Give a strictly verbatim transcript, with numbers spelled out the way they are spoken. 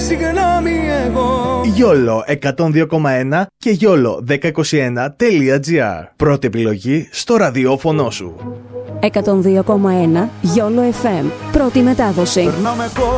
συγγνώμη εγώ. Γιόλο εκατόν δύο κόμμα ένα και γιόλο δέκα είκοσι ένα τελεία τζι άρ. Πρώτη επιλογή στο ραδιόφωνο σου. εκατόν δύο κόμμα ένα Γιόλο εφ εμ. Πρώτη μετάδοση.